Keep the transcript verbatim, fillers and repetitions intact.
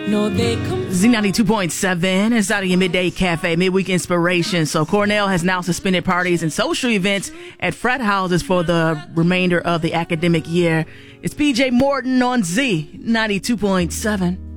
No, they come. Z ninety-two point seven inside of your Midday Cafe, Midweek Inspiration. So Cornell has now suspended parties and social events at frat houses for the remainder of the academic year. It's P J Morton on Z ninety-two point seven.